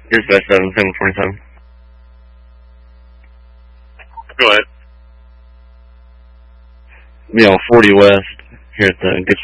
Here's best 747. Go ahead. 40 West here at the